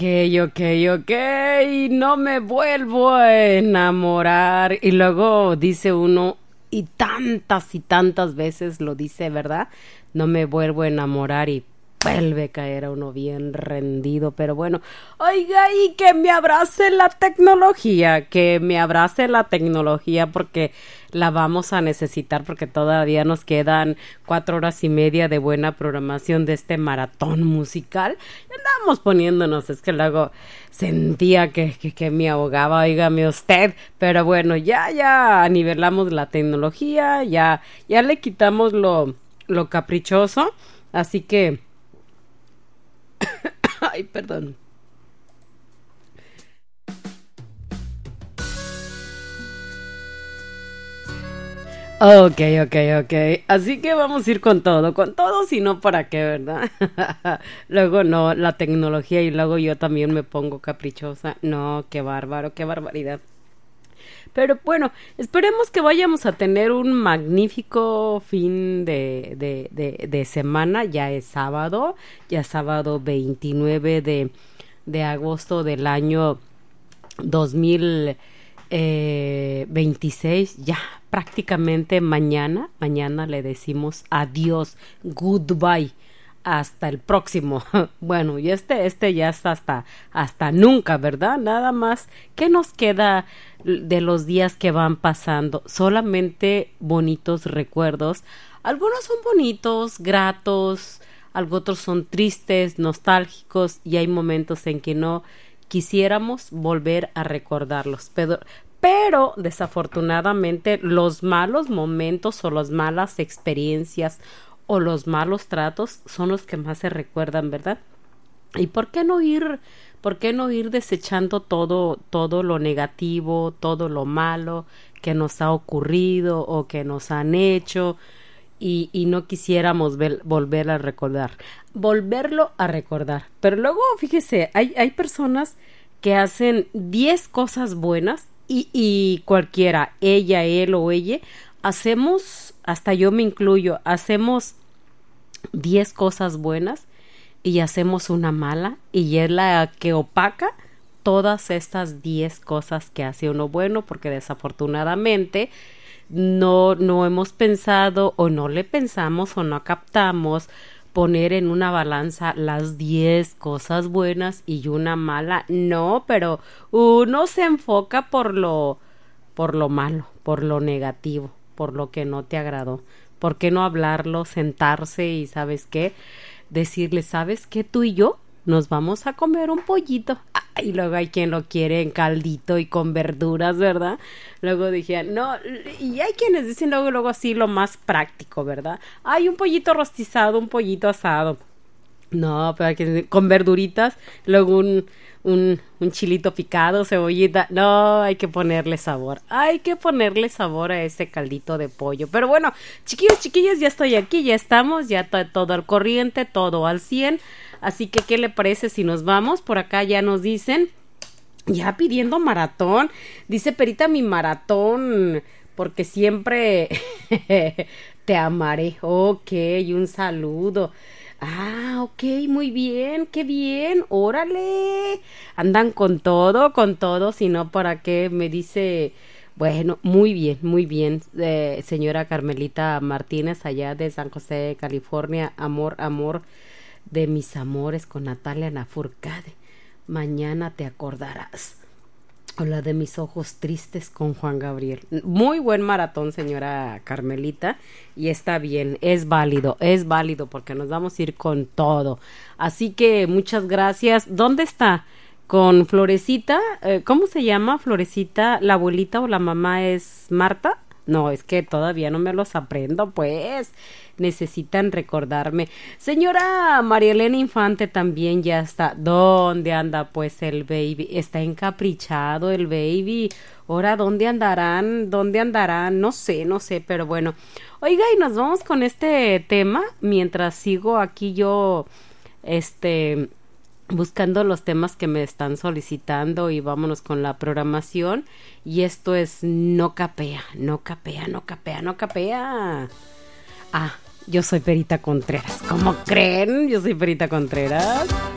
ok, ok, no me vuelvo a enamorar. Y luego dice uno, y tantas veces lo dice, ¿verdad? No me vuelvo a enamorar y vuelve a caer a uno bien rendido, pero bueno, oiga, y que me abrace la tecnología porque la vamos a necesitar porque todavía nos quedan 4 horas y media de buena programación de este maratón musical. Andamos poniéndonos, es que luego sentía que me ahogaba, oígame usted, pero bueno, ya nivelamos la tecnología, ya le quitamos lo caprichoso, así que ay, perdón. Ok, ok, ok. Así que vamos a ir con todo, si no, ¿para qué, verdad? Luego no, la tecnología y luego yo también me pongo caprichosa. No, qué bárbaro, qué barbaridad. Pero bueno, esperemos que vayamos a tener un magnífico fin de semana. Ya sábado 29 de agosto del año 2026, ya prácticamente mañana le decimos adiós, goodbye, hasta el próximo. Bueno, y este ya está hasta nunca, ¿verdad? Nada más, ¿qué nos queda de los días que van pasando? Solamente bonitos recuerdos. Algunos son bonitos, gratos, algo otros son tristes, nostálgicos, y hay momentos en que no quisiéramos volver a recordarlos, pero desafortunadamente los malos momentos o las malas experiencias o los malos tratos son los que más se recuerdan, ¿verdad? ¿Y por qué no ir desechando todo lo negativo, todo lo malo que nos ha ocurrido o que nos han hecho y no quisiéramos volverlo a recordar? Pero luego, fíjese, hay personas que hacen 10 cosas buenas y cualquiera, ella, él o ella, hacemos, hasta yo me incluyo, hacemos 10 cosas buenas y hacemos una mala y es la que opaca todas estas 10 cosas que hace uno bueno, porque desafortunadamente no hemos pensado o no le pensamos o no captamos poner en una balanza las 10 cosas buenas y una mala. No, pero uno se enfoca por lo malo, por lo negativo, por lo que no te agradó. ¿Por qué no hablarlo, sentarse y sabes qué? Decirle, ¿sabes qué? Tú y yo nos vamos a comer un pollito. Y luego hay quien lo quiere en caldito y con verduras, ¿verdad? Luego dije, no, y hay quienes dicen luego así lo más práctico, ¿verdad? Hay un pollito rostizado, un pollito asado. No, pero hay que con verduritas, luego un chilito picado, cebollita. No, hay que ponerle sabor. Hay que ponerle sabor a ese caldito de pollo. Pero bueno, chiquillos, chiquillas, ya estoy aquí, ya estamos, ya todo al corriente, todo al 100. Así que, ¿qué le parece si nos vamos? Por acá ya nos dicen, ya pidiendo maratón. Dice Perita, mi maratón, porque siempre te amaré. Ok, un saludo. Ah, ok, muy bien, qué bien, órale. Andan con todo, si no, ¿para qué? Me dice, bueno, muy bien, señora Carmelita Martínez, allá de San José, California, amor de mis amores con Natalia Lafourcade. Mañana te acordarás. O la de mis ojos tristes con Juan Gabriel. Muy buen maratón, señora Carmelita, y está bien, es válido porque nos vamos a ir con todo. Así que muchas gracias. ¿Dónde está? Con Florecita, ¿cómo se llama Florecita? ¿La abuelita o la mamá es Marta? No, es que todavía no me los aprendo, pues. Necesitan recordarme. Señora María Elena Infante también ya está. ¿Dónde anda pues el baby? Está encaprichado el baby. Ahora, ¿dónde andarán? ¿Dónde andarán? No sé, pero bueno. Oiga, y nos vamos con este tema mientras sigo aquí yo, buscando los temas que me están solicitando y vámonos con la programación. Y esto es No Capea, No Capea, No Capea, No Capea. Ah, yo soy Perita Contreras. ¿Cómo creen? Yo soy Perita Contreras.